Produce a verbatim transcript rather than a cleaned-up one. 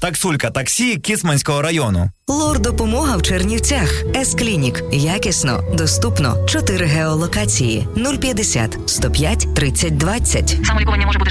Таксулька таксі Кіцманського району. Лор-допомога в Чернівцях. С-клінік. Якісно, доступно. чотири геолокації. нуль п'ятдесят сто п'ять тридцять двадцять. Самолікування може бути